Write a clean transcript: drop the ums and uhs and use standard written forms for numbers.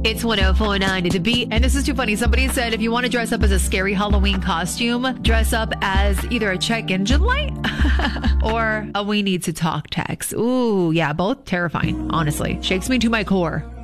It's 1049 to the beat. And this is too funny. Somebody said if you want to dress up as a scary Halloween costume, dress up as either a check engine light or a we need to talk text. Ooh, yeah, both terrifying, honestly. Shakes me to my core.